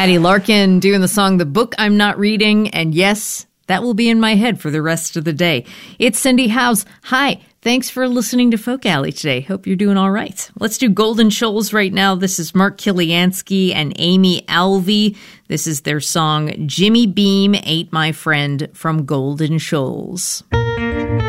Patty Larkin doing the song The Book I'm Not Reading, and yes, that will be in my head for the rest of the day. It's Cindy Howes. Hi, thanks for listening to Folk Alley today. Hope you're doing all right. Let's do Golden Shoals right now. This is Mark Kiliansky and Amy Alvey. This is their song, Jimmy Beam Ain't My Friend, from Golden Shoals.